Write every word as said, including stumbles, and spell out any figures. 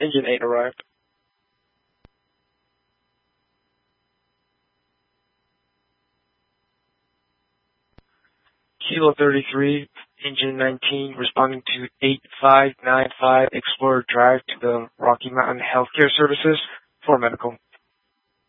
Engine eight arrived. Kilo thirty-three, Engine nineteen, responding to eight five nine five Explorer Drive to the Rocky Mountain Healthcare Services for medical.